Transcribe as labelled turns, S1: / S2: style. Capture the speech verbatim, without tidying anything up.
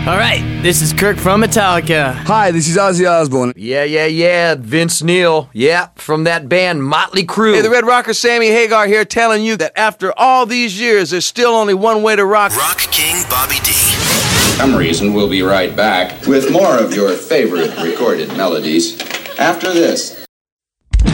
S1: All right, this is Kirk from Metallica.
S2: Hi, this is Ozzy Osbourne.
S3: Yeah, yeah, yeah, Vince Neil. Yeah, from that band Motley Crue.
S4: Hey, the Red Rocker Sammy Hagar here telling you that after all these years, there's still only one way to rock.
S5: Rock King Bobby D.
S6: For some reason, we'll be right back with more of your favorite recorded melodies after this.